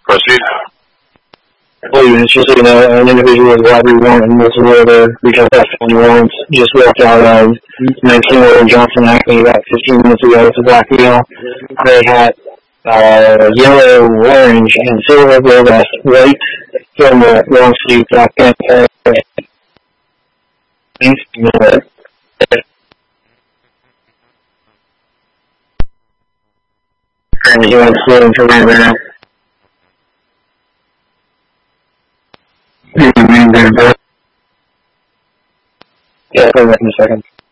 Proceed. It's just, an individual with robbery warrant and multiple other retail theft warrants just walked out of 19 William Johnson Acme about 15 minutes ago. It's a black male. They had yellow, orange, and silver gold vest, white from the long sleeve, black pants, and he went slow for right now. Yeah, I'll come back in a second.